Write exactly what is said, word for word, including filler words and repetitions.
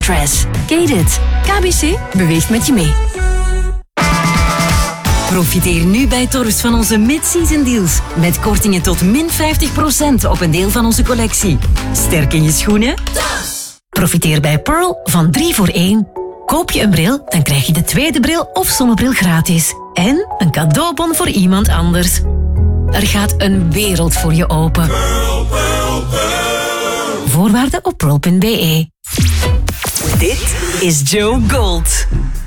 stress. Kate it. K B C beweegt met je mee. Profiteer nu bij Torfs van onze mid-season deals. Met kortingen tot min vijftig procent op een deel van onze collectie. Sterk in je schoenen? Profiteer bij Pearl van drie voor één. Koop je een bril, dan krijg je de tweede bril of zonnebril gratis. En een cadeaubon voor iemand anders. Er gaat een wereld voor je open. Pearl, Pearl, Pearl. Voorwaarden op pearl punt b e. Dit is Joe Gold.